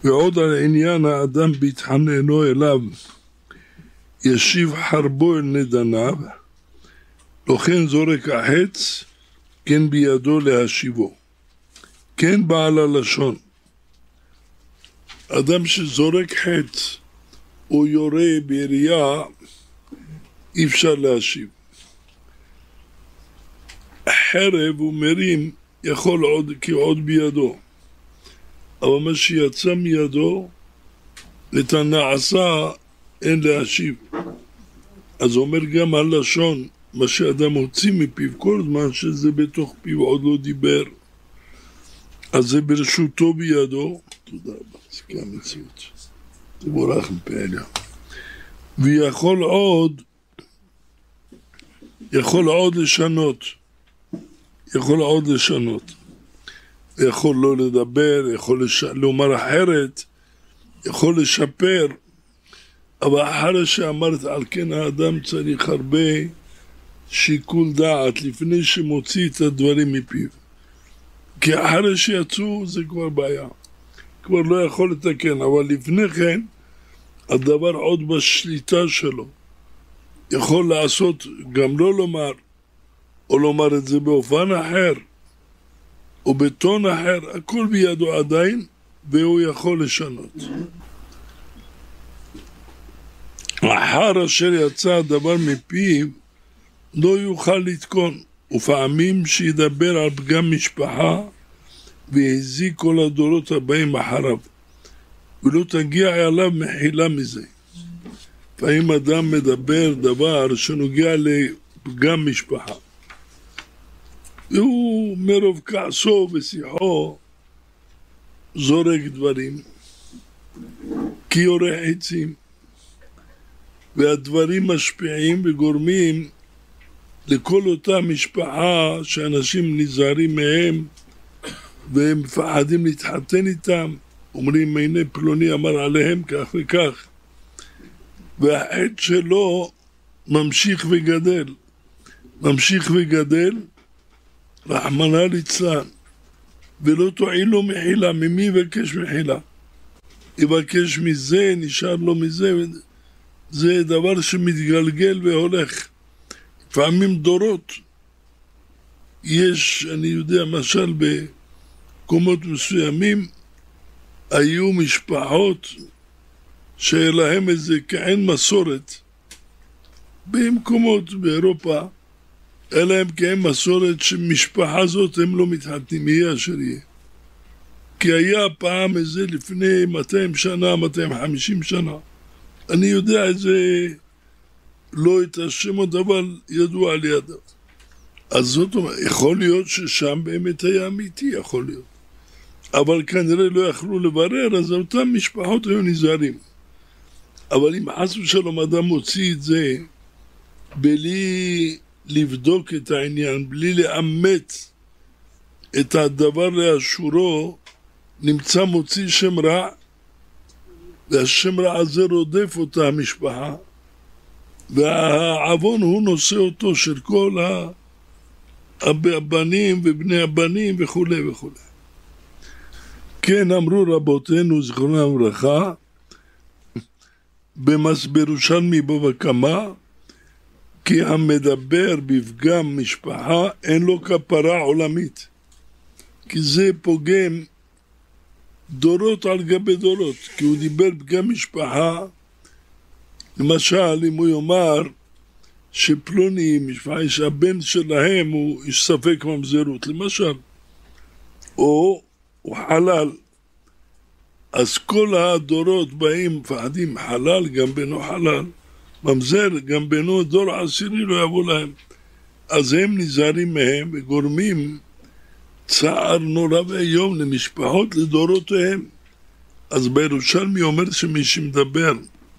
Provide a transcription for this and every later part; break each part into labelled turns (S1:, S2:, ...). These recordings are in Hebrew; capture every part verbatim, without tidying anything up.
S1: ועוד על עניין האדם בהתחננו אליו, ישיב חרבו אל נדניו, לכן זורק החץ, כן בידו להשיבו. כן בעל הלשון, אדם שזורק חץ, או יורה בירייה, אי אפשר להשיב. חרב ומרים יכול עוד, כי עוד בידו. אבל מה שיצא מידו, את הנעשה אין להשיב. אז אומר גם הלשון, מה שאדם הוציא מפיו, כל זמן שזה בתוך פיו עוד לא דיבר, אז זה ברשותו בידו. תודה רבה, זה גם מציאות. זה בורך מפעליה. ויכול עוד, יכול עוד לשנות. יכול עוד לשנות. יכול לא לדבר, יכול לש... לומר אחרת, יכול לשפר. אבל אחרי שאמרת על כן האדם צריך הרבה שיקול דעת לפני שמוציא את הדברים מפיו. כי אחרי שיצאו זה כבר בעיה. כבר לא יכול לתקן, אבל לפני כן הדבר עוד בשליטה שלו. יכול לעשות גם לא לומר, או לומר את זה באופן אחר, או בטון אחר, הכל בידו עדיין, והוא יכול לשנות. אחר אשר יצא הדבר מפיו, לא יוכל לתקון, ופעמים שידבר על פגם משפחה, והזיק כל הדורות הבאים אחריו, ולא תגיע אליו מחילה מזה. פעמים אדם מדבר דבר שנוגע לפגם משפחה, והוא מרוב כעסו ושיחו זורק דברים, כי יורה חצים, והדברים משפיעים וגורמים לכל אותה משפחה שאנשים נזהרים מהם והם מפחדים להתחתן איתם, אומרים הנה פלוני אמר עליהם כך וכך, והחטא שלו ממשיך וגדל, ממשיך וגדל, רחמנא ליצלן, ולא תועיל לו מחילה. ממי יבקש מחילה? יבקש מזה, נשאר לו מזה, זה דבר שמתגלגל והולך. לפעמים דורות, יש, אני יודע, משל במקומות מסוימים, היו משפחות שלהם איזה כעין מסורת, במקומות באירופה, אלא הם כעין מסורת שמשפחה זאת הם לא מתחתנים, יהיה אשר יהיה. כי היה פעם איזה לפני מאתיים שנה, מאתיים וחמישים שנה, אני יודע איזה, לא את השמות, אבל ידוע על ידיו. אז זאת אומרת, יכול להיות ששם באמת היה אמיתי, יכול להיות. אבל כנראה לא יכלו לברר, אז אותם משפחות היו נזהרים. אבל אם חס ושלום אדם מוציא את זה, בלי לבדוק את העניין, בלי לאמת את הדבר לאשורו, נמצא מוציא שם רע, והשם רע הזה רודף אותה המשפחה, והעוון הוא נושא אותו של כל הבנים ובני הבנים וכו' וכו'. כן, אמרו רבותינו זכרונם לברכה, בירושלמי בבא קמא, כי המדבר בפגם משפחה אין לו כפרה עולמית, כי זה פוגם דורות על גבי דורות, כי הוא דיבר פגם משפחה. למשל, אם הוא יאמר שפלוני משפחה שהבן שלהם הוא איש ספק ממזרות, למשל, או הוא חלל, אז כל הדורות באים מפחדים חלל, גם בנו חלל, ממזר, גם בנו דור עשירי לא יבוא להם. אז הם נזהרים מהם וגורמים צער נורא ואיום למשפחות לדורותיהם. אז בירושלמי אומר שמי שמדבר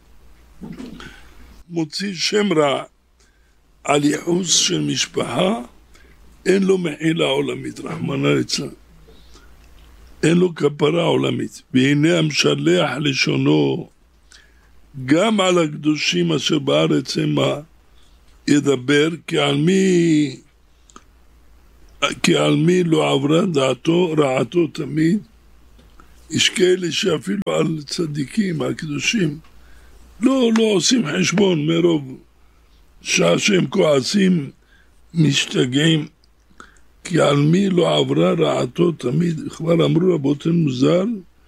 S1: מוציא שם רע על ייחוס של משפחה, אין לו מחילה עולמית, רחמנא ליצלן. אין לו כפרה עולמית. והנה המשלח לשונו גם על הקדושים אשר בארץ המה ידבר, כי על מי כי על מי לא עברה דעתו רעתו תמיד יש כאלה שאפילו על צדיקים, הקדושים, לא, לא עושים חשבון מרוב שהשם כועסים, משתגעים, כי על מי לא עברה רעתו תמיד. כבר אמרו רבותינו ז"ל,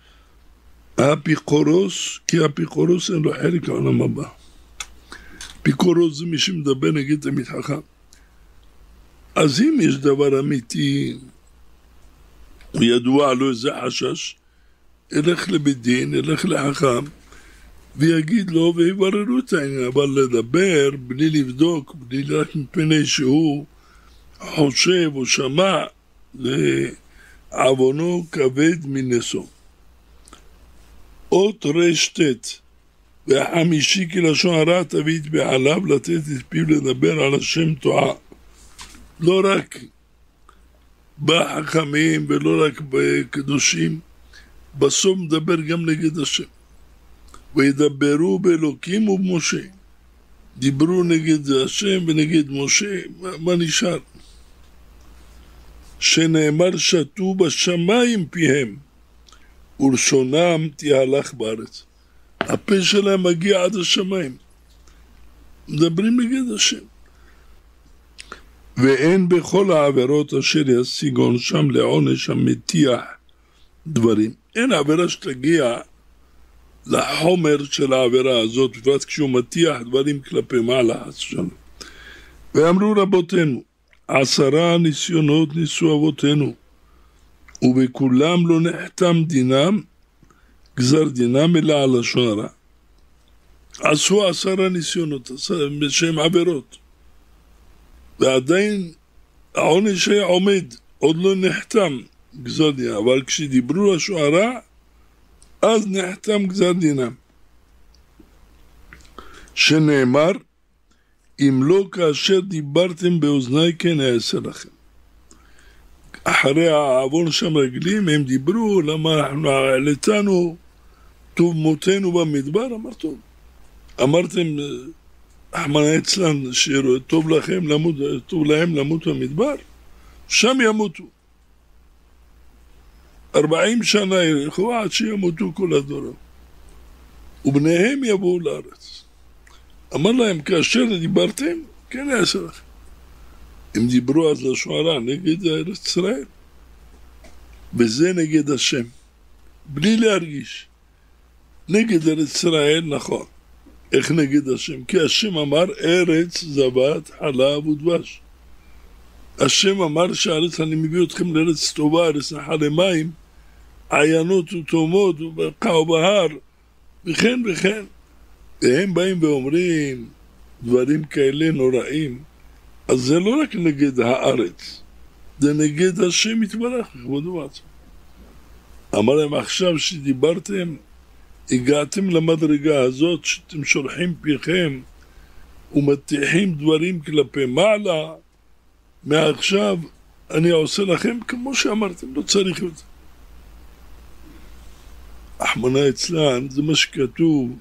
S1: האפיקורוס, כי האפיקורוס אין לו חלק העולם הבא. אפיקורוס זה מי שמדבר נגד תלמיד חכם. אז אם יש דבר אמיתי, וידוע לו איזה חשש, ילך לבית דין, ילך לחכם, ויגיד לו ויבררו את העניין, אבל לדבר בלי לבדוק, בלי רק מפני שהוא חושב או שמע, זה עוונו כבד מנשוא. אות רשתת, והחמישי כלשון הרע תביא את בעליו לתת את פיו לדבר על השם תועה. לא רק בחכמים ולא רק בקדושים, בסוף מדבר גם נגד השם. וידברו באלוקים ובמשה. דיברו נגד השם ונגד משה, מה, מה נשאר? שנאמר שתו בשמיים פיהם, ולשונם תהלך בארץ. הפה שלהם מגיע עד השמיים. מדברים נגד השם. ואין בכל העבירות אשר ישיג עונשם לעונש המתיח דברים. אין עבירה שתגיע לחומר של העבירה הזאת, בפרט כשהוא מתיח דברים כלפי מעלה. ואמרו רבותינו, עשרה ניסיונות ניסו אבותינו, ובכולם לא נחתם דינם, גזר דינם אלא על לשון הרע. עשו עשרה ניסיונות, בשם עבירות. ועדיין העונש היה עומד, עוד לא נחתם גזר דינם, אבל כשדיברו לשון הרע, אז נחתם גזר דינם. שנאמר, אם לא כאשר דיברתם באוזני כן אעשה לכם. אחרי העוון שם רגלים הם דיברו, למה אנחנו העלתנו טוב מותנו במדבר, אמר טוב. אמרתם, רחמנא ליצלן, שטוב לכם למות, טוב להם למות במדבר, שם ימותו. ארבעים שנה ילכו עד שימותו כל הדורות. ובניהם יבואו לארץ. אמר להם, כאשר דיברתם, כן יעשה לכם. הם דיברו אז לשון הרע נגד ארץ ישראל. וזה נגד השם. בלי להרגיש. נגד ארץ ישראל, נכון. איך נגד השם? כי השם אמר, ארץ זבת חלב ודבש. השם אמר שהארץ, אני מביא אתכם לארץ טובה, ארץ נחל למים, עיינות ותומות ובקע ובהר, וכן וכן. והם באים ואומרים דברים כאלה נוראים, אז זה לא רק נגד הארץ, זה נגד השם יתברך, כבודו ועצמו. אמר להם, עכשיו שדיברתם, הגעתם למדרגה הזאת, שאתם שולחים פיכם ומתיחים דברים כלפי מעלה, מעכשיו אני עושה לכם כמו שאמרתם, לא צריך את זה. רחמנא ליצלן, זה מה שכתוב,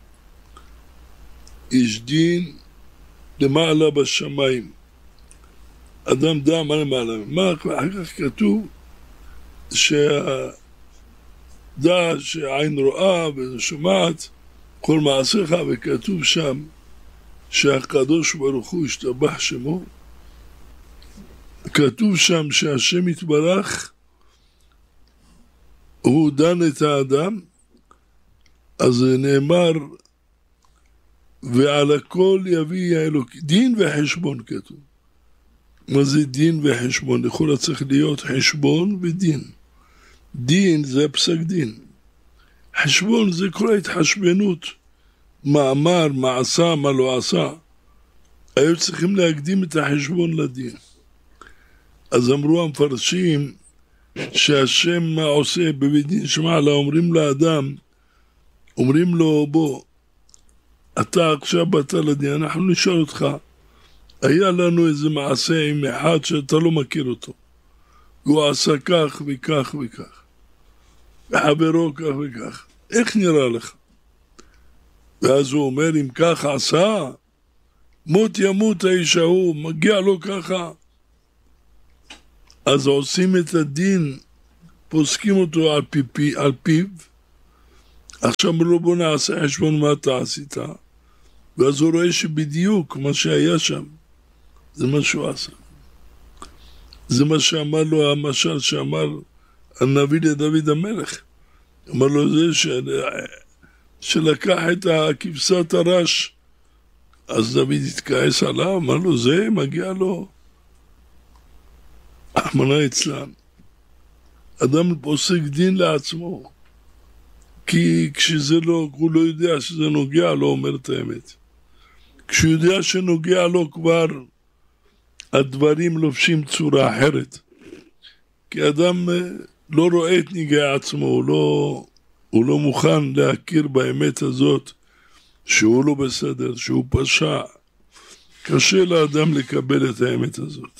S1: יש דין למעלה בשמיים. אדם דע מה למעלה. מה אחר כך כתוב שהדע שהעין רואה ושומעת כל מעשיך, וכתוב שם שהקדוש ברוך הוא השתבח שמו. כתוב שם שהשם יתברך הוא דן את האדם, אז נאמר ועל הכל יביא האלוקי, דין וחשבון כתוב. מה זה דין וחשבון? יכול צריך להיות חשבון ודין. דין זה פסק דין. חשבון זה כל ההתחשבנות. מה אמר, מה עשה, מה לא עשה. היו צריכים להקדים את החשבון לדין. אז אמרו המפרשים שהשם מה עושה בבית דין שמעלה, אומרים לאדם, אומרים לו בוא, אתה עכשיו באת לדין, אנחנו נשאל אותך, היה לנו איזה מעשה עם אחד שאתה לא מכיר אותו, הוא עשה כך וכך וכך, וחברו כך וכך, איך נראה לך? ואז הוא אומר, אם כך עשה, מות ימות האיש ההוא, מגיע לו ככה. אז עושים את הדין, פוסקים אותו על, פי, על פיו, עכשיו אמרו לו בוא נעשה חשבון מה אתה עשית, ואז הוא רואה שבדיוק מה שהיה שם זה מה שהוא עשה. זה מה שאמר לו המשל שאמר הנביא לדוד המלך. אמר לו זה ש... שלקח את הכבשת הרש, אז דוד התכעס עליו, אמר לו זה מגיע לו. רחמנא אצלן, אדם פוסק דין לעצמו, כי כשזה לא, הוא לא יודע שזה נוגע לו, אומר את האמת. כשהוא יודע שנוגע לו כבר, הדברים לובשים צורה אחרת. כי אדם לא רואה את נגעי עצמו, הוא לא, הוא לא מוכן להכיר באמת הזאת, שהוא לא בסדר, שהוא פשע. קשה לאדם לקבל את האמת הזאת.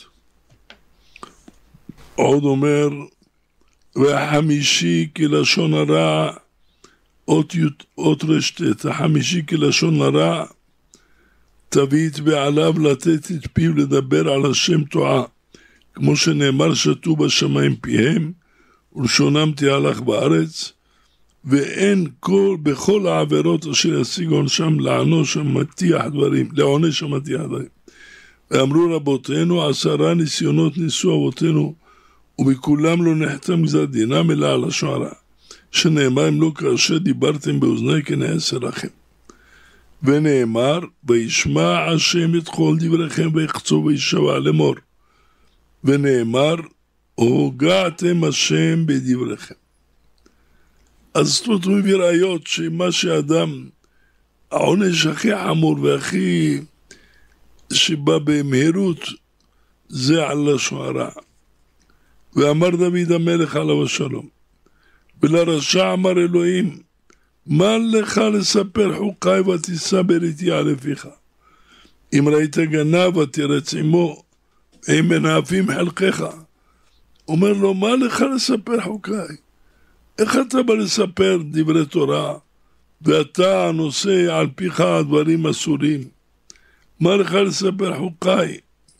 S1: עוד אומר, והחמישי כלשון הרע, אות, אות רשתת, החמישי כלשון הרע, תביט בעליו לתת את פיו לדבר על השם תועה, כמו שנאמר שתו בשמיים פיהם, ולשונם תהלך בארץ, ואין כל, בכל העבירות אשר ישיג עונשם לענוש המתיח דברים, לעונש המתיח דברים. ואמרו רבותינו, עשרה ניסיונות ניסו אבותינו, ובכולם לא נחתם גזר דינם אלא על השוערה, שנאמר אם לא כאשר דיברתם באוזני כנעשה לכם. ונאמר, וישמע השם את כל דבריכם ויחצו וישבע לאמור. ונאמר, הוגעתם השם בדבריכם. אז זאת אומרת הוא מביא ראיות שמה שאדם, העונש הכי חמור והכי שבא במהירות, זה על השוערה. ואמר דוד המלך עליו השלום, ולרשע אמר אלוהים, מה לך לספר חוקי ותסבר איתי על פיך? אם ראית גנב ותרץ עמו, הם מנאפים חלקך. אומר לו, מה לך לספר חוקי? איך אתה בא לספר דברי תורה, ואתה נושא על פיך דברים אסורים? מה לך לספר חוקי?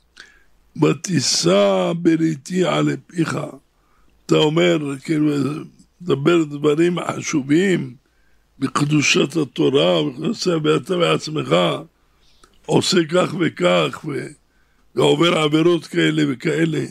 S1: ותסבר איתי על פיך. אתה אומר, כאילו, דבר דברים חשובים, בקדושת התורה, ואתה בעצמך עושה כך וכך, ועובר עבירות כאלה וכאלה.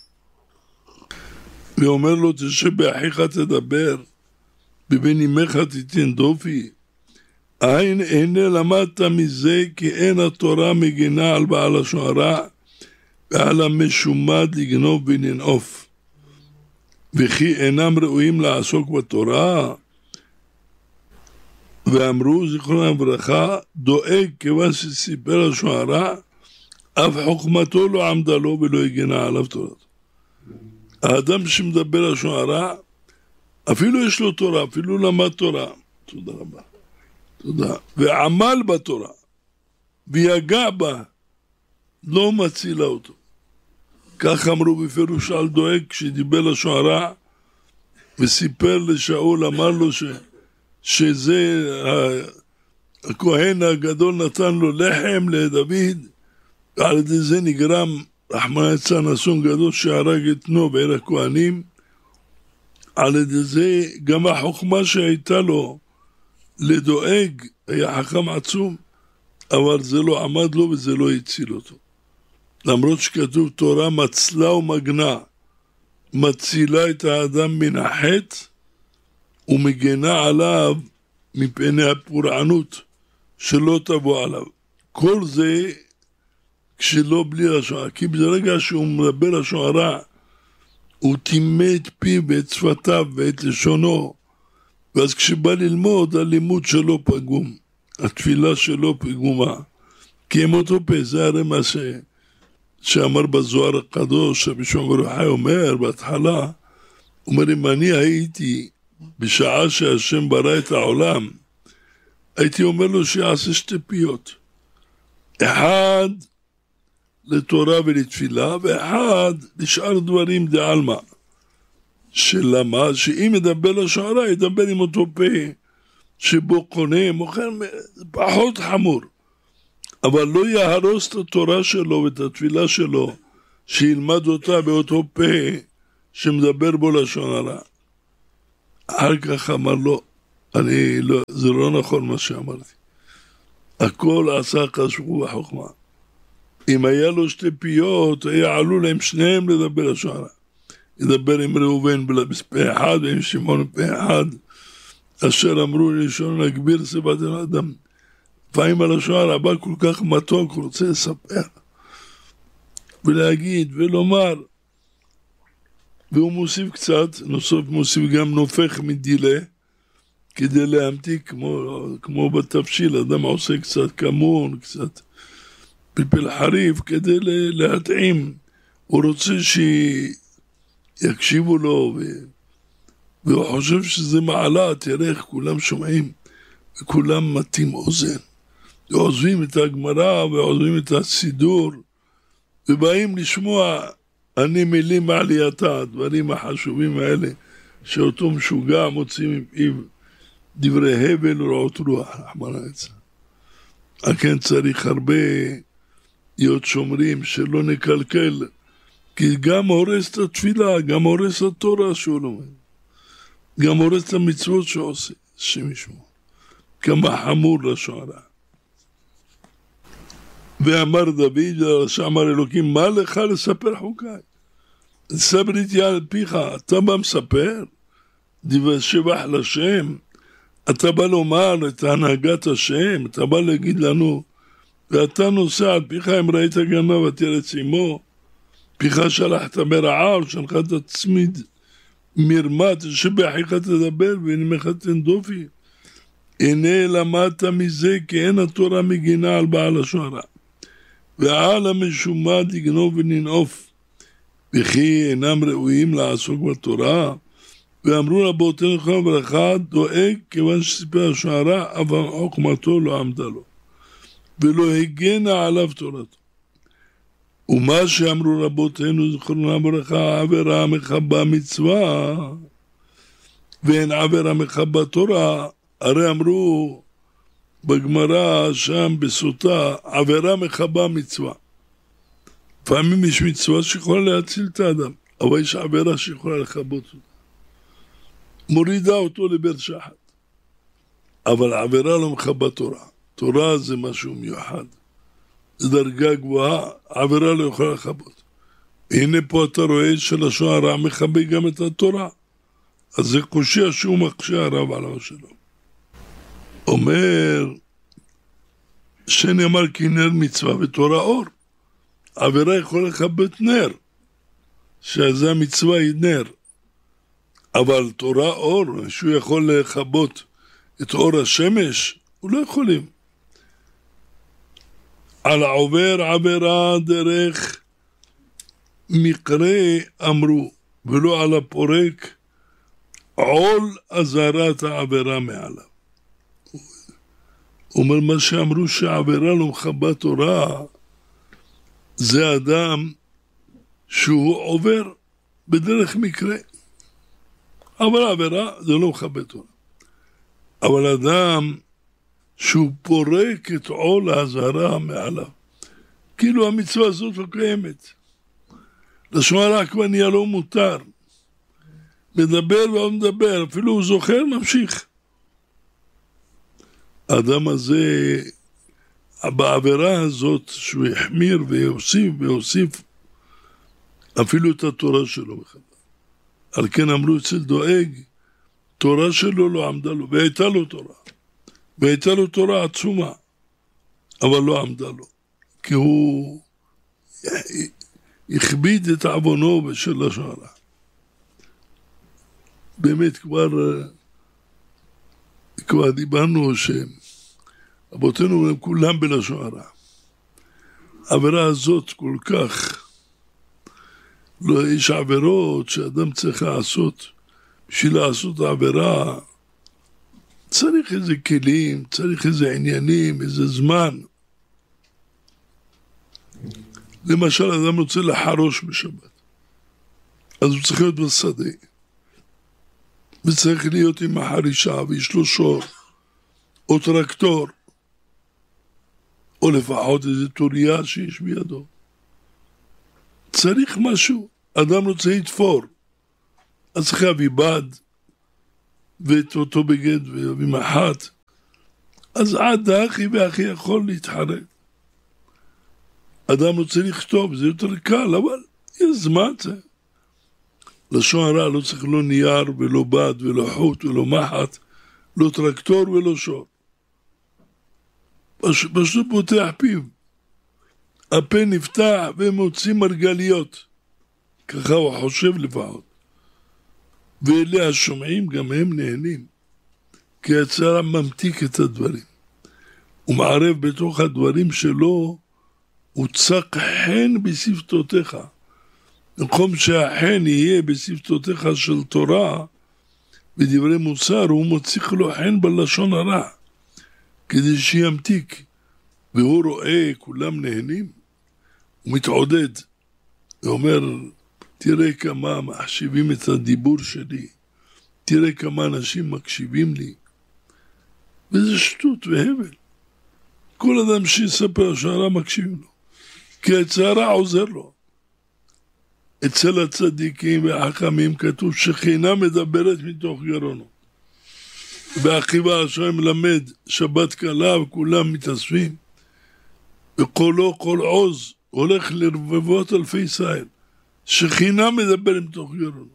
S1: ואומר לו, תשב באחיך תדבר, בבין אמך תיתן דופי. אין הנה למדת מזה, כי אין התורה מגינה על בעל השוערה, ועל המשומד לגנוב ולנעוף. וכי אינם ראויים לעסוק בתורה, ואמרו זיכרונם לברכה, דואג כיוון שסיפר השוערה, אף חוכמתו לא עמדה לו ולא הגנה עליו תורת. האדם שמדבר השוערה, אפילו יש לו תורה, אפילו למד תורה, תודה רבה, תודה, ועמל בתורה, ויגע בה, לא מצילה אותו. כך אמרו בפירוש על דואג, כשדיבר לשוערה, וסיפר לשאול, אמר לו ש... שזה הכהן הגדול נתן לו לחם לדוד, ועל ידי זה נגרם רחמנא ליצלן אסון גדול שהרג את בנו בעיר הכהנים. על ידי זה גם החוכמה שהייתה לו לדואג היה חכם עצום, אבל זה לא עמד לו וזה לא הציל אותו. למרות שכתוב תורה מצלה ומגנה, מצילה את האדם מן החטא ומגנה עליו מפני הפורענות שלא תבוא עליו. כל זה כשלא בלי השוערה, כי ברגע שהוא מדבר השוערה, הוא טימא את פיו ואת שפתיו ואת לשונו, ואז כשבא ללמוד, הלימוד שלו פגום, התפילה שלו פגומה, כי הם אותו פה, זה הרי מה ש... שאמר בזוהר הקדוש, רבי שמעון בר יוחאי אומר בהתחלה, אומר אם אני הייתי בשעה שהשם ברא את העולם, הייתי אומר לו שיעשה שתי פיות, אחד לתורה ולתפילה, ואחד לשאר דברים דעלמא, שלמה? שאם ידבר לשוערה, ידבר עם אותו פה, שבו קונה, מוכר, פחות חמור, אבל לא יהרוס את התורה שלו ואת התפילה שלו, שילמד אותה באותו פה, שמדבר בו לשון הרע. אחר כך אמר לו, אני לא, זה לא נכון מה שאמרתי. הכל עשה חשבו בחוכמה. אם היה לו שתי פיות, היה עלו להם שניהם לדבר לשון הרע. ידבר עם ראובן בפה אחד ועם שמעון בפה אחד, אשר אמרו לשון להגביר סיבת האדם. פעמים הלשון הרע בא כל כך מתוק, רוצה לספר ולהגיד ולומר, והוא מוסיף קצת, נוסף מוסיף גם נופך מדילה, כדי להמתיק כמו, כמו בתבשיל, אדם עושה קצת כמון, קצת פלפל חריף, כדי להתאים. הוא רוצה שיקשיבו לו, ו... והוא חושב שזה מעלה, תראה איך כולם שומעים, וכולם מתים אוזן. ועוזבים את הגמרא, ועוזבים את הסידור, ובאים לשמוע אני מילים מעלייתה, הדברים החשובים האלה, שאותו משוגע מוצאים עם פיו דברי הבל ורעות רוח, רחמנא ליצלן. לכן צריך הרבה להיות שומרים שלא נקלקל, כי גם הורס את התפילה, גם הורס את התורה שהוא לומד, גם הורס את המצוות שעושה, השם ישמור. כמה חמור לשון הרע. ואמר דוד, שאמר אלוקים, מה לך לספר חוקיי? ספר איתי על פיך, אתה בא מספר, דברי שבח לשם, אתה בא לומר את הנהגת השם, אתה בא להגיד לנו, ואתה נוסע על פיך אם ראית גנב ותרץ עמו, פיך שלחת ברעה, שלחת תצמיד מרמה, תשבח איך תדבר ונמך תן דופי. הנה למדת מזה כי אין התורה מגינה על בעל לשון הרע. ועל המשומד יגנוב וננעוף, וכי אינם ראויים לעסוק בתורה, ואמרו רבותינו זכרם לברכה, דואג כיוון שסיפר לשון הרע, אבל חוכמתו לא עמדה לו, ולא הגנה עליו תורתו. ומה שאמרו רבותינו זכרם לברכה, עבירה המחבה מצווה, ואין עבירה מחבה תורה, הרי אמרו בגמרא שם בסוטה, עבירה מחבה מצווה. פעמים יש מצווה שיכולה להציל את האדם, אבל יש עבירה שיכולה לחבות אותה. מורידה אותו לבית שחת. אבל עבירה לא מחבה תורה. תורה זה משהו מיוחד. זה דרגה גבוהה, עבירה לא יכולה לחבות. הנה פה אתה רואה שלשון הרע מחבה גם את התורה. אז זה קושי שהוא מקשה הרב על השלום. אומר שנאמר כי נר מצווה ותורה אור. עבירה יכולה לכבות נר, שזה המצווה היא נר. אבל תורה אור, שהוא יכול לכבות את אור השמש, הוא לא יכולים. על העובר עבירה דרך מקרה אמרו, ולא על הפורק עול אזהרת העבירה מעליו. הוא אומר מה שאמרו שהעבירה לא מכבה תורה, זה אדם שהוא עובר בדרך מקרה. אבל העבירה זה לא מכבה תורה. אבל אדם שהוא פורק את עול האזהרה מעליו, כאילו המצווה הזאת לא קיימת. לשון הרע כבר נהיה לא מותר. מדבר ועוד מדבר, אפילו הוא זוכר, ממשיך. האדם הזה, בעבירה הזאת, שהוא יחמיר ויוסיף ויוסיף, אפילו את התורה שלו בכלל. על כן אמרו אצל דואג, תורה שלו לא עמדה לו, והייתה לו תורה. והייתה לו תורה עצומה, אבל לא עמדה לו. כי הוא הכביד את עוונו בשל לשון הרע. באמת כבר, כבר דיברנו שאבותינו הם כולם בלשון הרע. העבירה הזאת כל כך, לא, יש עבירות שאדם צריך לעשות, בשביל לעשות העבירה, צריך איזה כלים, צריך איזה עניינים, איזה זמן. למשל, אדם רוצה לחרוש בשבת, אז הוא צריך להיות בשדה, וצריך להיות עם החרישה, ויש לו שור, או טרקטור, או לפחות איזה טוריה שיש בידו. צריך משהו, אדם רוצה לתפור, אז צריך להביא בד, ואת אותו בגד ומחת, אז עד האחי והאחי יכול להתחרט. אדם רוצה לכתוב, זה יותר קל, אבל יש זמן זה. לשון הרע לא צריך לא נייר ולא בד ולא חוט ולא מחט, לא טרקטור ולא שור. פש, פשוט פותח פיו. הפה נפתח ומוציא מרגליות. ככה הוא חושב לפחות. ואלה השומעים גם הם נהנים. כי היצר ממתיק את הדברים. הוא מערב בתוך הדברים שלו, הוא צק חן בשפתותיך. במקום שהחן יהיה בשפתותיך של תורה, בדברי מוסר, הוא מוציך לו חן בלשון הרע, כדי שימתיק. והוא רואה, כולם נהנים. הוא מתעודד. הוא אומר, תראה כמה מחשיבים את הדיבור שלי. תראה כמה אנשים מקשיבים לי. וזה שטות והבל. כל אדם שיספר שהרע מקשיבים לו. כי הצערה עוזר לו. אצל הצדיקים והחכמים כתוב שכינה מדברת מתוך גרונו. והחיבה השם מלמד שבת קלה וכולם מתאספים. וקולו כל עוז הולך לרבבות אלפי ישראל. שכינה מדברת מתוך גרונו.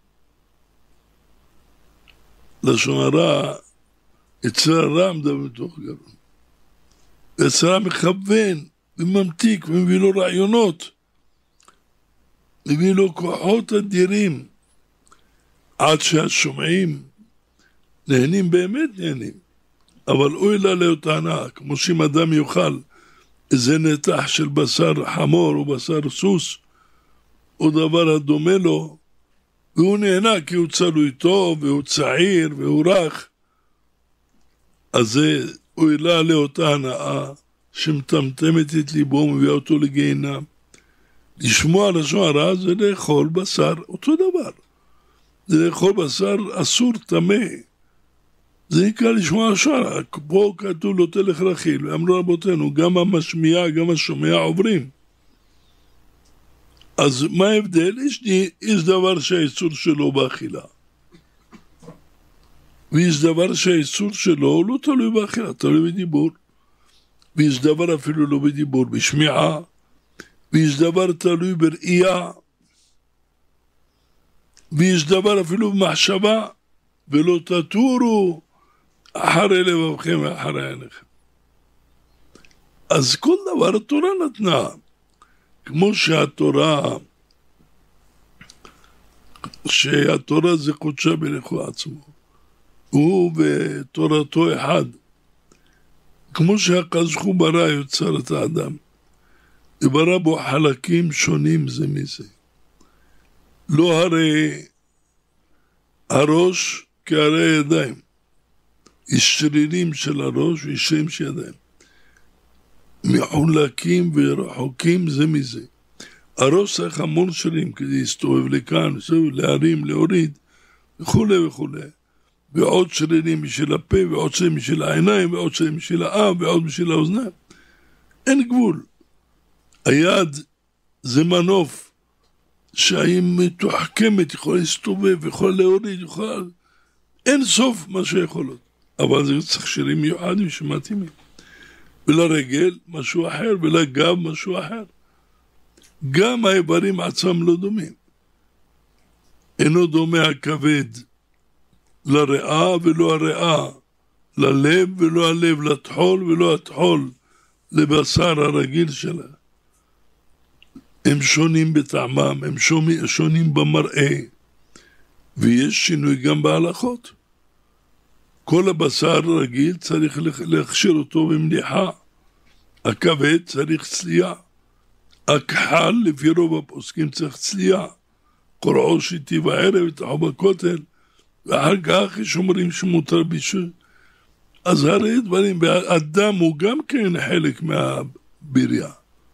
S1: לשון הרע, אצל הרע מדבר מתוך גרונו. ואצל הרע מכוון וממתיק ומביא לו רעיונות. מביא לו כוחות אדירים, עד שהשומעים נהנים, באמת נהנים. אבל אוי לה לאותנה, כמו שאם אדם יאכל איזה נתח של בשר חמור או בשר סוס, או דבר הדומה לו, והוא נהנה כי הוא צלוי טוב, והוא צעיר, והוא רך, אז זה אוי לה לאותה הנאה, שמטמטמת את ליבו ומביאה אותו לגיהינם. לשמוע לשון הרע זה לאכול בשר, אותו דבר. זה לאכול בשר אסור טמא. זה נקרא לשמוע לשון הרע. פה כתוב לא תלך רכיל. ואמרו רבותינו, גם המשמיע, גם השומע עוברים. אז מה ההבדל? יש, יש דבר שהאיסור שלו באכילה. ויש דבר שהאיסור שלו לא תלוי באכילה, תלוי בדיבור. ויש דבר אפילו לא בדיבור, בשמיעה. ויש דבר תלוי בראייה, ויש דבר אפילו במחשבה, ולא תטורו אחרי לבבכם ואחרי עיניכם. אז כל דבר התורה נתנה, כמו שהתורה, שהתורה זה קודשה ברכו עצמו, הוא ותורתו אחד, כמו שהקדוש ברוך הוא ברא יוצר את האדם, וברא בו חלקים שונים זה מזה. לא הרי הראש כהרי הידיים. יש שרירים של הראש ויש שרירים של ידיים. מחולקים ורחוקים זה מזה. הראש צריך המון שרירים כדי להסתובב לכאן, להרים, להוריד, וכו' וכו'. ועוד שרירים בשביל הפה, ועוד שרירים בשביל העיניים, ועוד שרירים בשביל האף, ועוד בשביל האוזניים. אין גבול. היד זה מנוף שהיא מתוחכמת, יכולה להסתובב, יכולה להוריד, יכולה... אין סוף מה שיכולות. אבל זה צריך שרירים מיוחדים שמתאימים. ולרגל משהו אחר, ולגב משהו אחר. גם האיברים עצמם לא דומים. אינו דומה הכבד לריאה ולא הריאה, ללב ולא הלב, לטחול ולא הטחול, לבשר הרגיל שלה. הם שונים בטעמם, הם שונים במראה, ויש שינוי גם בהלכות. כל הבשר רגיל צריך להכשיר אותו במניחה, הכבד צריך צלייה, הכחל לפי רוב הפוסקים צריך צלייה, קוראו שיטי בערב ותחו בכותל, ואחר כך יש אומרים שמותר בישול. אז הרי דברים, והאדם הוא גם כן חלק מהבירייה.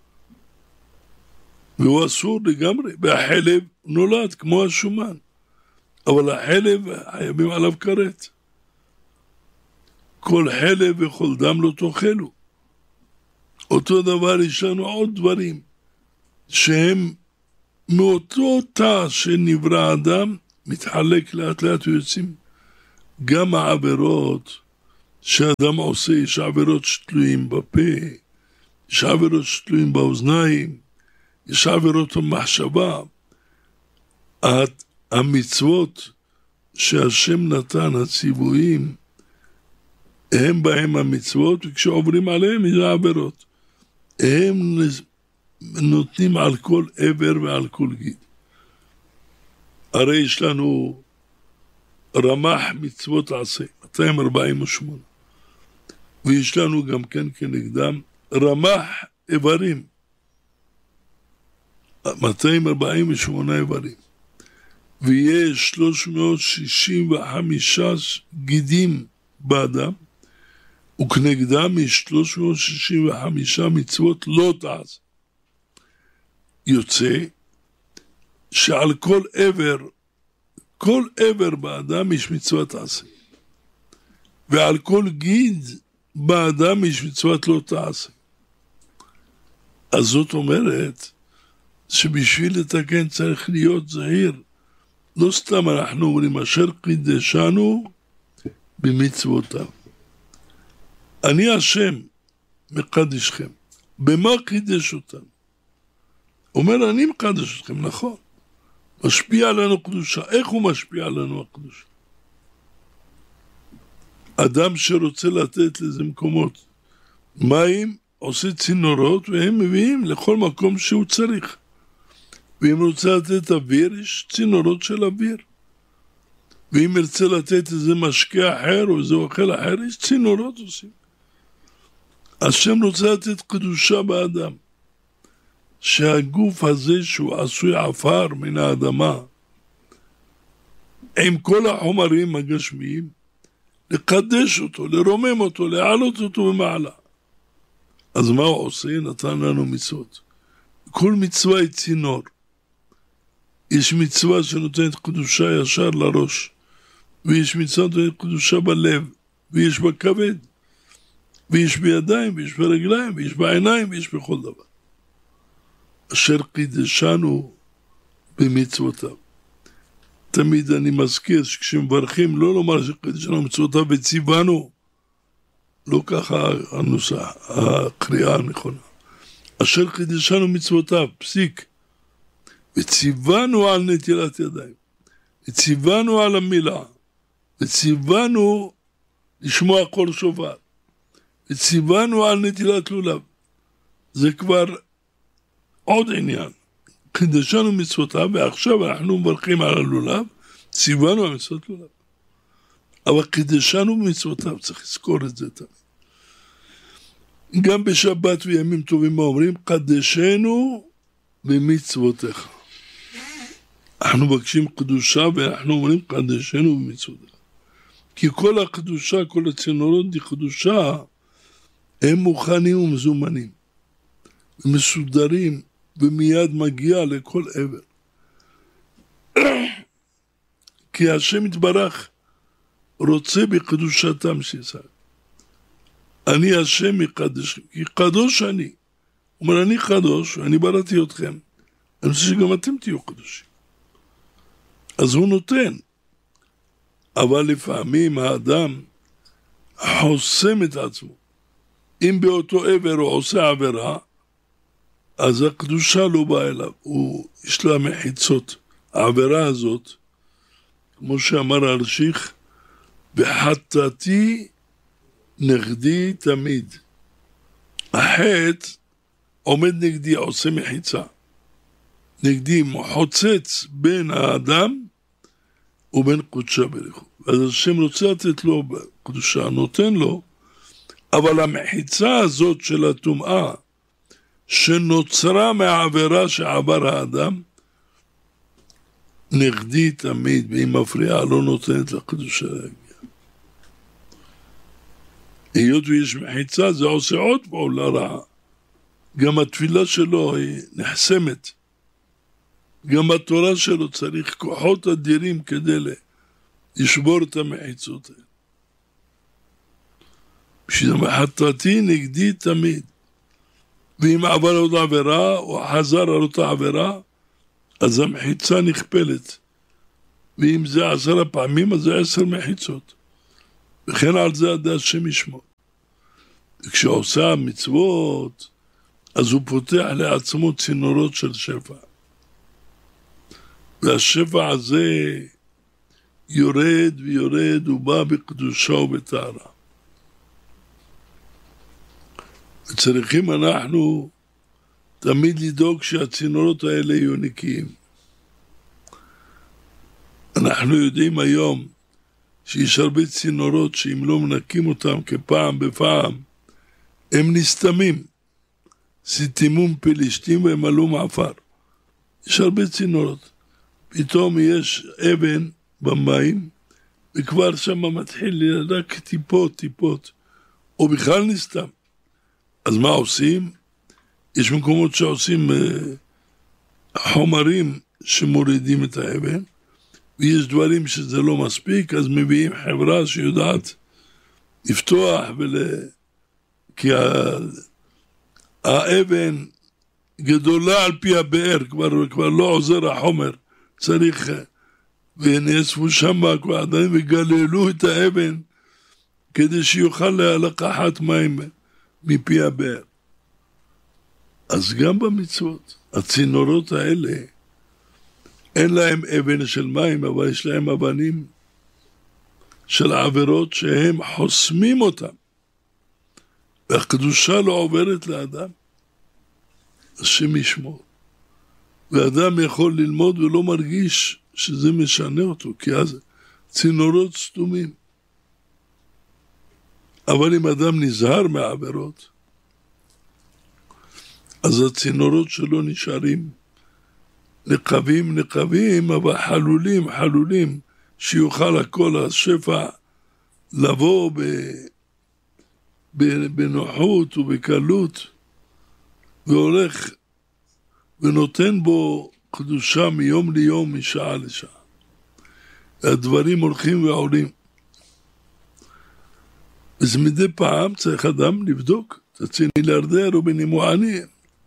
S1: והוא אסור לגמרי, והחלב נולד כמו השומן, אבל החלב חייבים עליו כרת. כל חלב וכל דם לא תאכלו. אותו דבר יש לנו עוד דברים, שהם מאותו תא שנברא אדם, מתחלק לאט לאט ויוצאים. גם העבירות שאדם עושה, יש עבירות שתלויים בפה, יש עבירות שתלויים באוזניים, יש עבירות במחשבה. המצוות שהשם נתן, הציוויים, הם בהם המצוות, וכשעוברים עליהם יש עבירות. הם נותנים על כל עבר ועל כל גיד. הרי יש לנו רמ"ח מצוות עשה, מאתיים ארבעים ושמונה. ויש לנו גם כן כנגדם רמ"ח איברים, מאתיים ארבעים ושמונה איברים. ויש שלוש מאות שישים וחמישה גידים באדם, וכנגדם יש שלוש מאות שישים וחמישה מצוות לא תעשה. יוצא שעל כל עבר, כל עבר באדם יש מצוות תעשה. ועל כל גיד באדם יש מצוות לא תעשה. אז זאת אומרת שבשביל לתקן צריך להיות זהיר. לא סתם אנחנו אומרים אשר קידשנו במצוותיו. אני השם מקדשכם. במה קידש אותנו? אומר אני מקדש אתכם, נכון. משפיע עלינו קדושה. איך הוא משפיע עלינו הקדושה? אדם שרוצה לתת לזה מקומות מים, עושה צינורות והם מביאים לכל מקום שהוא צריך. ואם רוצה לתת אוויר, יש צינורות של אוויר. ואם ירצה לתת איזה משקה אחר או איזה אוכל אחר, יש צינורות עושים. השם רוצה לתת קדושה באדם. שהגוף הזה שהוא עשוי עפר מן האדמה, עם כל החומרים הגשמיים, לקדש אותו, לרומם אותו, להעלות אותו במעלה. אז מה הוא עושה? נתן לנו מצוות. כל מצווה היא צינור. יש מצווה שנותנת קדושה ישר לראש, ויש מצווה שנותנת קדושה בלב, ויש בכבד, ויש בידיים, ויש ברגליים, ויש בעיניים, ויש בכל דבר. אשר קידשנו במצוותיו. תמיד אני מזכיר שכשמברכים לא לומר שקידשנו במצוותיו וציוונו, לא ככה הנוסח, הקריאה הנכונה. אשר קידשנו מצוותיו, פסיק. וציוונו על נטילת ידיים, וציוונו על המילה, וציוונו לשמוע קול שופר, וציוונו על נטילת לולב. זה כבר עוד עניין. קידשנו מצוותיו, ועכשיו אנחנו מברכים על הלולב, ציוונו על מצוות לולב. אבל קידשנו מצוותיו, צריך לזכור את זה תמיד. גם בשבת וימים טובים מה אומרים? קדשנו במצוותיך. אנחנו מבקשים קדושה ואנחנו אומרים קדשנו במצוותיך. כי כל הקדושה, כל הצינורות די קדושה, הם מוכנים ומזומנים. ומסודרים, ומיד מגיע לכל עבר. כי השם יתברך רוצה בקדושתם שישראל. אני השם מקדש, כי קדוש אני. הוא אומר, אני קדוש, אני בראתי אתכם. אני רוצה שגם אתם תהיו קדושים. אז הוא נותן. אבל לפעמים האדם חוסם את עצמו. אם באותו עבר הוא עושה עבירה, אז הקדושה לא באה אליו. הוא, יש לה מחיצות. העבירה הזאת, כמו שאמר הרשיך, וחטאתי נגדי תמיד. החטא עומד נגדי, עושה מחיצה. נגדי חוצץ בין האדם ובין קודשה בריחו. אז השם רוצה לתת לו קדושה, נותן לו, אבל המחיצה הזאת של הטומאה, שנוצרה מהעבירה שעבר האדם, נגדי תמיד, והיא מפריעה, לא נותנת לקדושה להגיע. היות ויש מחיצה, זה עושה עוד פעולה רעה. גם התפילה שלו היא נחסמת. גם התורה שלו צריך כוחות אדירים כדי לשבור את המחיצות האלה. בשביל חטאתי נגדי תמיד. ואם עבר עוד עבירה, או חזר על אותה עבירה, אז המחיצה נכפלת. ואם זה עשר פעמים, אז זה עשר מחיצות. וכן על זה עד השם ישמור. כשעושה מצוות, אז הוא פותח לעצמו צינורות של שפע. והשפע הזה יורד ויורד ובא בקדושה ובטהרה. וצריכים אנחנו תמיד לדאוג שהצינורות האלה יהיו נקיים. אנחנו יודעים היום שיש הרבה צינורות שאם לא מנקים אותם כפעם בפעם, הם נסתמים. סתימום פלישתים והם עלו מעפר. יש הרבה צינורות. פתאום יש אבן במים, וכבר שם מתחיל רק טיפות, טיפות, או בכלל נסתם. אז מה עושים? יש מקומות שעושים חומרים שמורידים את האבן, ויש דברים שזה לא מספיק, אז מביאים חברה שיודעת לפתוח ול... כי האבן גדולה על פי הבאר, כבר, כבר לא עוזר החומר, צריך, ונאספו שם עדיין וגללו את האבן, כדי שיוכל לקחת מים מפי הבאר. אז גם במצוות, הצינורות האלה, אין להם אבן של מים, אבל יש להם אבנים של עבירות שהם חוסמים אותם. והקדושה לא עוברת לאדם. השם ישמור. ואדם יכול ללמוד ולא מרגיש שזה משנה אותו, כי אז צינורות סתומים. אבל אם אדם נזהר מהעבירות, אז הצינורות שלו נשארים נקבים, נקבים, אבל חלולים, חלולים, שיוכל הכל השפע לבוא ב, ב, בנוחות ובקלות, והולך ונותן בו קדושה מיום ליום, משעה לשעה. הדברים הולכים ועולים. אז מדי פעם צריך אדם לבדוק, תציני להרדר ובנימו עני,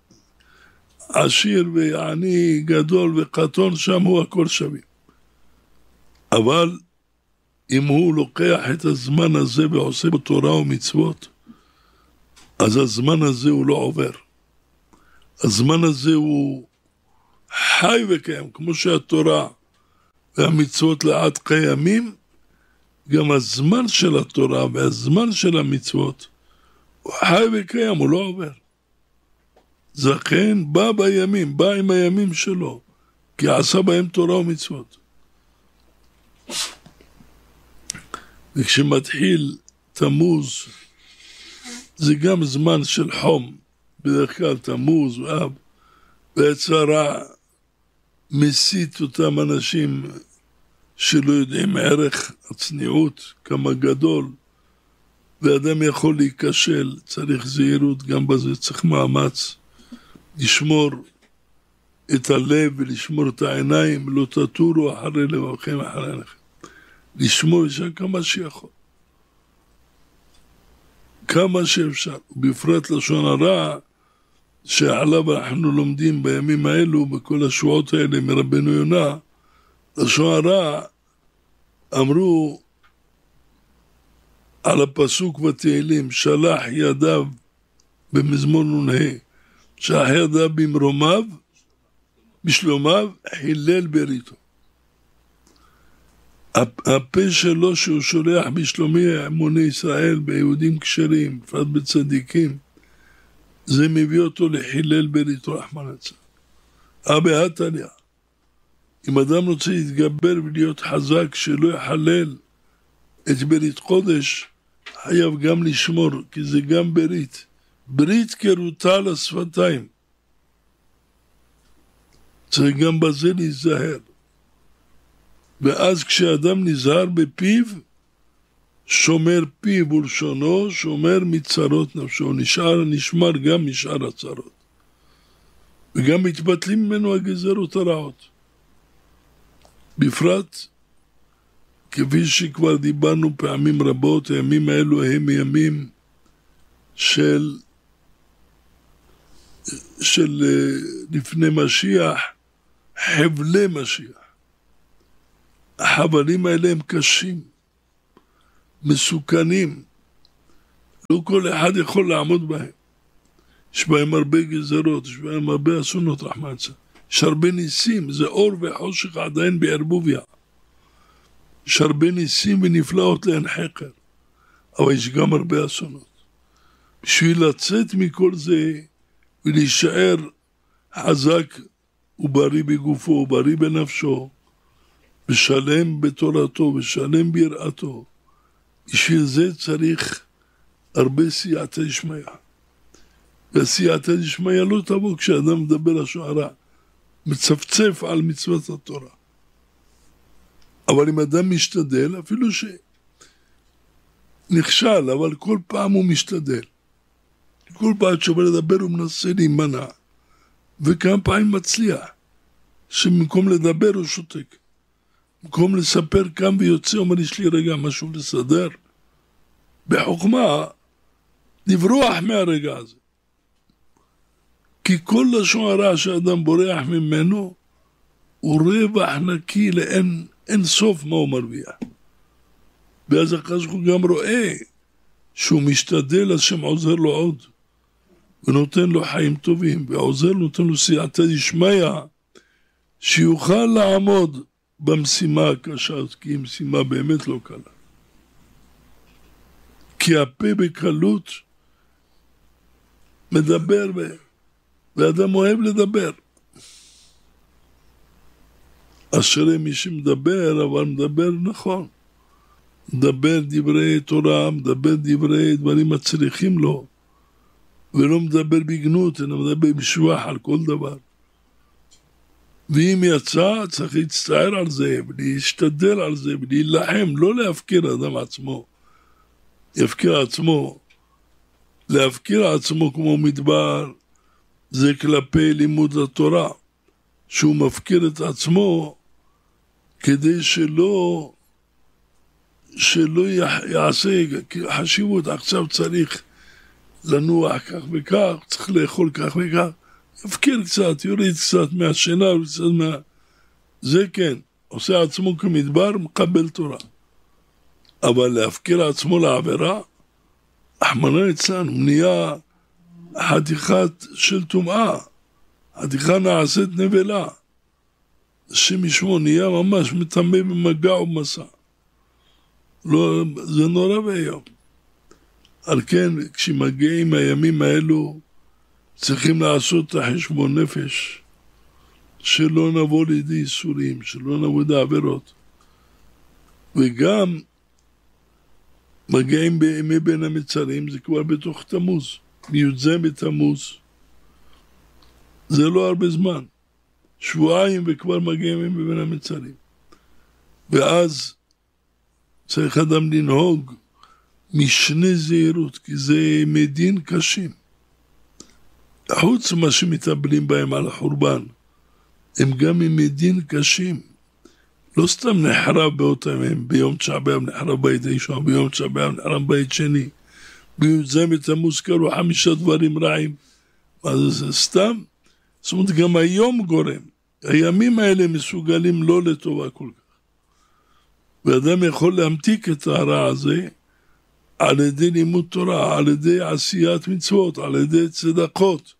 S1: עשיר ועני, גדול וקטון, שם הוא הכל שווים. אבל אם הוא לוקח את הזמן הזה ועושה בו תורה ומצוות, אז הזמן הזה הוא לא עובר. הזמן הזה הוא חי וקיים, כמו שהתורה והמצוות לעד קיימים, גם הזמן של התורה והזמן של המצוות הוא חי וקיים, הוא לא עובר. זכן בא בימים, בא עם הימים שלו, כי עשה בהם תורה ומצוות. וכשמתחיל תמוז, זה גם זמן של חום, בדרך כלל תמוז ואב, והצרה מסית אותם אנשים שלא יודעים ערך הצניעות, כמה גדול, ואדם יכול להיכשל, צריך זהירות, גם בזה צריך מאמץ, לשמור את הלב ולשמור את העיניים, לא תטורו אחרי לבבכם אחרי עיניכם. לשמור אישה כמה שיכול. כמה שאפשר, ובפרט לשון הרע, שעליו אנחנו לומדים בימים האלו, בכל השבועות האלה מרבנו יונה, לשון הרע אמרו על הפסוק בתהילים, שלח ידיו במזמור נ"ה, שלח ידיו במרומיו, בשלומיו, חילל בריתו. הפה שלו שהוא שולח בשלומי אמוני ישראל, ביהודים כשרים, בפרט בצדיקים, זה מביא אותו לחילל בריתו רחמנא ליצלן. אבא התניא, אם אדם רוצה להתגבר ולהיות חזק שלא יחלל את ברית קודש, חייב גם לשמור, כי זה גם ברית. ברית קרותה לשפתיים. צריך גם בזה להיזהר. ואז כשאדם נזהר בפיו, שומר פיו ולשונו, שומר מצרות נפשו, נשאר, נשמר גם משאר הצרות. וגם מתבטלים ממנו הגזרות הרעות. בפרט, כפי שכבר דיברנו פעמים רבות, הימים האלו הם ימים של, של לפני משיח, חבלי משיח. החבלים האלה הם קשים. מסוכנים, לא כל אחד יכול לעמוד בהם. יש בהם הרבה גזרות, יש בהם הרבה אסונות רחמצה. יש הרבה ניסים, זה אור וחושך עדיין בערבוביה. יש הרבה ניסים ונפלאות לאין חקר, אבל יש גם הרבה אסונות. בשביל לצאת מכל זה ולהישאר חזק ובריא בגופו, ובריא בנפשו, ושלם בתורתו, ושלם ביראתו, בשביל זה צריך הרבה סייעתא דשמיא. והסייעתא דשמיא לא תבוא כשאדם מדבר לשון הרע, מצפצף על מצוות התורה. אבל אם אדם משתדל, אפילו שנכשל, אבל כל פעם הוא משתדל. כל פעם שבא לדבר הוא מנסה להימנע, וכמה פעמים מצליח, שבמקום לדבר הוא שותק. במקום לספר קם ויוצא, אומר, יש לי רגע משהו לסדר. בחוכמה, לברוח מהרגע הזה. כי כל לשון הרע שאדם בורח ממנו, הוא רווח נקי לאין אין סוף מה הוא מרוויח. ואז הקדוש ברוך הוא גם רואה שהוא משתדל, השם עוזר לו עוד, ונותן לו חיים טובים, ועוזר לו, נותן לו סייעתא דשמיא, שיוכל לעמוד במשימה הקשה, כי היא משימה באמת לא קלה. כי הפה בקלות מדבר, ואדם אוהב לדבר. אשרי מי שמדבר, אבל מדבר נכון. מדבר דברי תורה, מדבר דברי דברים מצליחים לו, ולא מדבר בגנות, אלא מדבר בשבח על כל דבר. ואם יצא, צריך להצטער על זה, ולהשתדל על זה, ולהילחם, לא להפקיר אדם עצמו. יפקיר עצמו. להפקיר עצמו כמו מדבר, זה כלפי לימוד התורה, שהוא מפקיר את עצמו, כדי שלא, שלא יעשה חשיבות, עכשיו צריך לנוח כך וכך, צריך לאכול כך וכך, יפקיר קצת, יוריד קצת מהשינה, קצת מה... זה כן, עושה עצמו כמדבר, מקבל תורה. אבל להפקיר עצמו לעבירה, רחמנא אצלנו, נהיה חתיכת של טומאה, חתיכה נעשית נבלה. השם ישמור, נהיה ממש מטמא במגע ומסע. לא, זה נורא ואיום. על כן, כשמגיעים הימים האלו, צריכים לעשות את החשבון נפש, שלא נבוא לידי איסורים, שלא נבוא לידי עבירות. וגם מגיעים בימי בין המצרים, זה כבר בתוך תמוז, מי"ז בתמוז. זה לא הרבה זמן. שבועיים וכבר מגיעים בימי בין המצרים. ואז צריך אדם לנהוג משנה זהירות, כי זה מדין קשים. חוץ מה שמטבלים בהם על החורבן, הם גם מדין קשים. לא סתם נחרב באותם הם, ביום תשעה באב נחרב בית ראשון, ביום תשעה באב נחרב בית שני, בי"ז בתמוז קרו חמישה דברים רעים. מה זה סתם? זאת אומרת, גם היום גורם. הימים האלה מסוגלים לא לטובה כל כך. ואדם יכול להמתיק את הרע הזה על ידי לימוד תורה, על ידי עשיית מצוות, על ידי צדקות.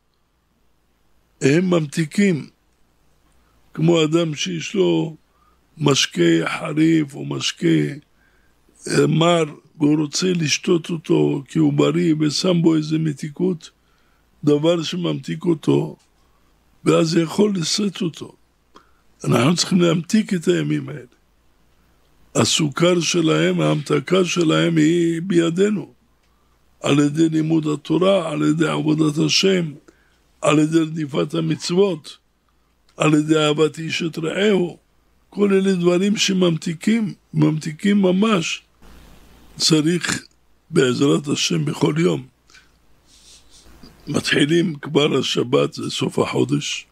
S1: הם ממתיקים, כמו אדם שיש לו משקה חריף או משקה מר, והוא רוצה לשתות אותו כי הוא בריא, ושם בו איזה מתיקות, דבר שממתיק אותו, ואז זה יכול לשאת אותו. אנחנו צריכים להמתיק את הימים האלה. הסוכר שלהם, ההמתקה שלהם היא בידינו, על ידי לימוד התורה, על ידי עבודת השם, על ידי רדיפת המצוות, על ידי אהבת איש את רעהו. כל אלה דברים שממתיקים, ממתיקים ממש. צריך בעזרת השם בכל יום. מתחילים כבר השבת, זה סוף החודש,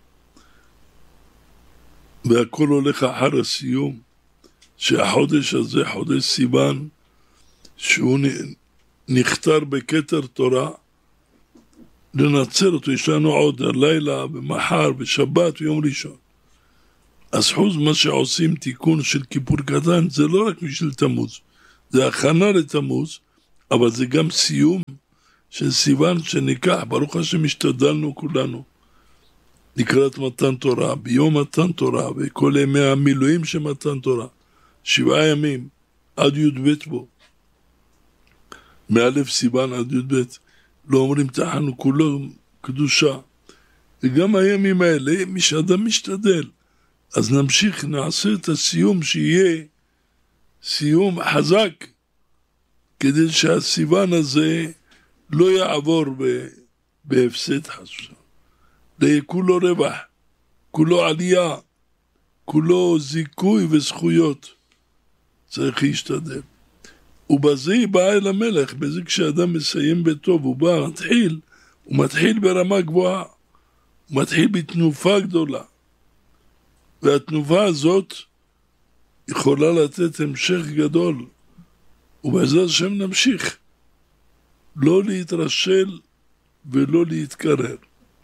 S1: והכל הולך אחר הסיום, שהחודש הזה, חודש סיוון, שהוא נכתר בכתר תורה, לנצר אותו. יש לנו עוד הלילה ומחר ושבת ויום ראשון. אז חוץ מה שעושים תיקון של כיפור קטן, זה לא רק בשביל תמוז, זה הכנה לתמוז, אבל זה גם סיום של סיוון שניקח, ברוך השם השתדלנו כולנו, לקראת מתן תורה, ביום מתן תורה, וכל ימי המילואים של מתן תורה, שבעה ימים, עד י' ב' בו, מאלף סיוון עד י' ב', לא אומרים תחנו כולו קדושה, וגם הימים האלה, מי שאדם משתדל, אז נמשיך, נעשה את הסיום שיהיה סיום חזק, כדי שהסיוון הזה לא יעבור בהפסד חסושה. זה כולו רווח, כולו עלייה, כולו זיכוי וזכויות. צריך להשתדל. ובזה בא אל המלך, בזה כשאדם מסיים בטוב, הוא בא, מתחיל, הוא מתחיל ברמה גבוהה, הוא מתחיל בתנופה גדולה. והתנופה הזאת יכולה לתת המשך גדול, ובעזרת השם נמשיך. לא להתרשל ולא להתקרר.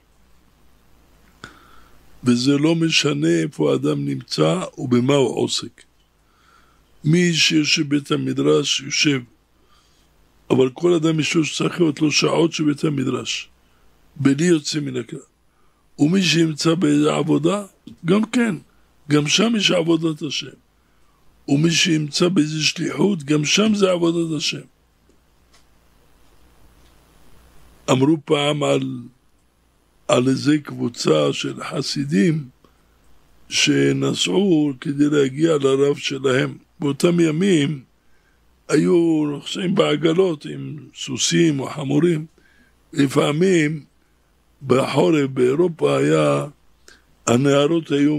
S1: וזה לא משנה איפה האדם נמצא ובמה הוא עוסק. מי שיושב בית המדרש יושב, אבל כל אדם יש לו שצריך להיות לו שעות שבית המדרש, בלי יוצא מן הכלל. ומי שימצא באיזה עבודה, גם כן, גם שם יש עבודת השם. ומי שימצא באיזה שליחות, גם שם זה עבודת השם. אמרו פעם על, על איזה קבוצה של חסידים שנסעו כדי להגיע לרב שלהם. באותם ימים היו נוסעים בעגלות עם סוסים או חמורים. לפעמים בחורף באירופה היה, הנערות היו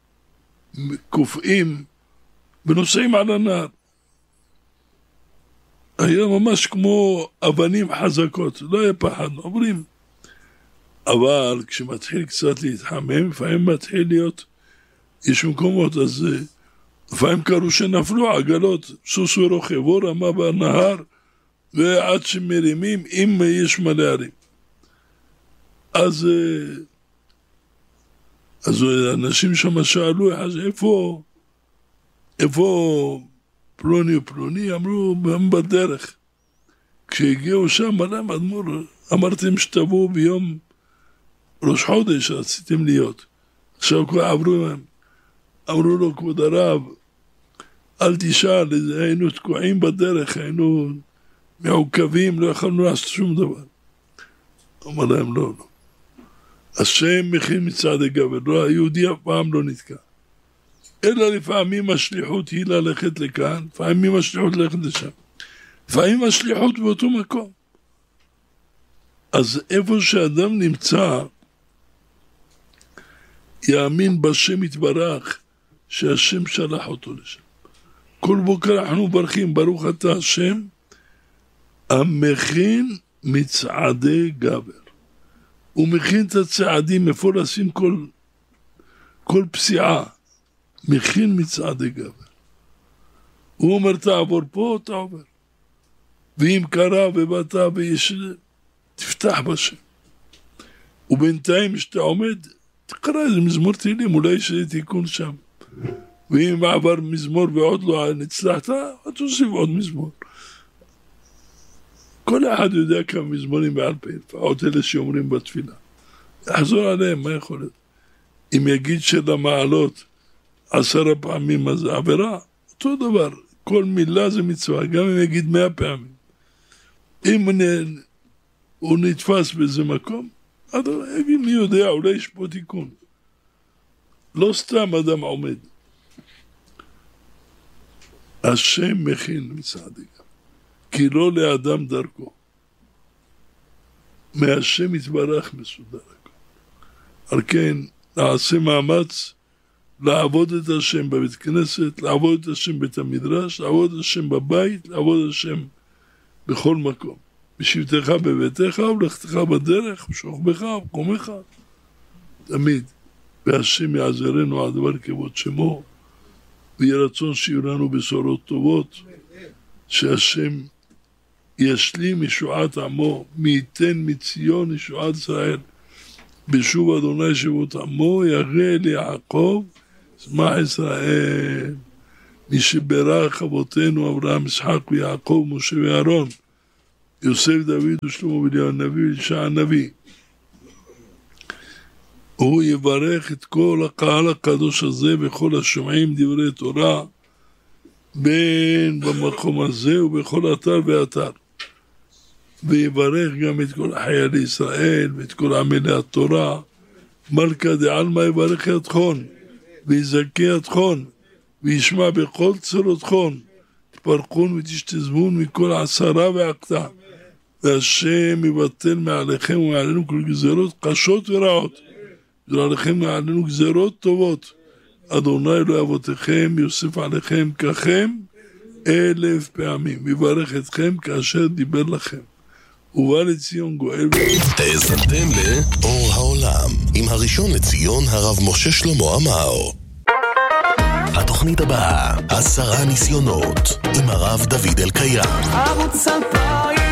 S1: קופאים ונוסעים על הנער. היה ממש כמו אבנים חזקות, לא היה פחד, עוברים. אבל כשמתחיל קצת להתחמם, לפעמים מתחיל להיות, יש מקומות, אז לפעמים קראו שנפלו עגלות, סוס ורוכב, הוא רמה בנהר, ועד שמרימים, אם יש מלא ערים. אז, אז אנשים שם שאלו, אז איפה, איפה פלוני ופלוני? אמרו, הם בדרך. כשהגיעו שם, מלאם אדמו"ר, אמרתם שתבואו ביום ראש חודש, רציתם להיות. עכשיו כבר עברו הם, אמרו לו, כבוד הרב, אל תשאל, היינו תקועים בדרך, היינו מעוכבים, לא יכולנו לעשות שום דבר. אמר להם, לא, לא. השם מכין מצעדי גבר, לא, היהודי אף פעם לא נתקע. אלא לפעמים השליחות היא ללכת לכאן, לפעמים השליחות ללכת לשם. לפעמים השליחות באותו מקום. אז איפה שאדם נמצא, יאמין בשם יתברך, שהשם שלח אותו לשם. כל בוקר אנחנו ברכים, ברוך אתה השם, המכין מצעדי גבר. הוא מכין את הצעדים, איפה לשים כל, כל פסיעה. מכין מצעדי גבר. הוא אומר, תעבור פה, תעבור. ואם קרה ובאת ויש, תפתח בשם. ובינתיים שאתה עומד, תקרא איזה מזמור תהילים, אולי שזה תיקון שם. ואם עבר מזמור ועוד לא נצלחת, אז תוסיף עוד מזמור. כל אחד יודע כמה מזמורים בעל פה, לפחות אלה שאומרים בתפילה. יחזור עליהם, מה יכול להיות? אם יגיד שלמעלות עשרה פעמים, אז זה עבירה, אותו דבר. כל מילה זה מצווה, גם אם יגיד מאה פעמים. אם הוא נתפס באיזה מקום, אז יגיד מי יודע, אולי יש פה תיקון. לא סתם אדם עומד. השם מכין מצעדי גבר, כי לא לאדם דרכו. מהשם יתברך מסודר הכל. על כן, נעשה מאמץ לעבוד את השם בבית כנסת, לעבוד את השם בית המדרש, לעבוד את השם בבית, לעבוד את השם בכל מקום. בשבתך בביתך ולכתך בדרך, בשוכבך ובקומך. תמיד. והשם יעזרנו על דבר כבוד שמו, ויהיה רצון שיהיו לנו בשורות טובות, שהשם ישלים ישועת עמו, מי ייתן מציון ישועת ישראל, בשוב אדוני שבות עמו, יראה ליעקב, שמח ישראל. מי שברך אבותינו אברהם, יצחק ויעקב, משה ואהרון, יוסף, דוד ושלמה ואליהו הנביא ואלישע הנביא. הוא יברך את כל הקהל הקדוש הזה וכל השומעים דברי תורה, בין במקום הזה ובכל אתר ואתר. ויברך גם את כל חיילי ישראל ואת כל עמלי התורה. מלכה דעלמא יברך ידכון ויזכה ידכון וישמע בכל צרותכון, תפרחון ותשתזמון מכל עשרה ועקתה, והשם יבטל מעליכם ומעלינו כל גזרות קשות ורעות, ועליכם מעלינו גזרות טובות. אדוני אלוהי אבותיכם יוסיף עליכם ככם אלף פעמים, ויברך אתכם כאשר דיבר לכם. ובא לציון גואל.
S2: האזנתם לאור העולם עם הראשון לציון הרב משה שלמה עמאר. התוכנית הבאה, עשרה ניסיונות עם הרב דוד אלקיים.
S3: ערוץ אלפיים.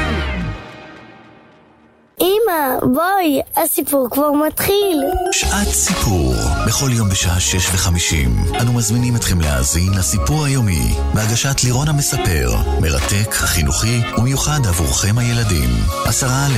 S4: אמא, בואי, הסיפור כבר מתחיל.
S2: שעת סיפור, בכל יום בשעה שש וחמישים. אנו מזמינים אתכם להאזין לסיפור היומי, בהגשת לירון המספר, מרתק, חינוכי ומיוחד עבורכם הילדים. עשרה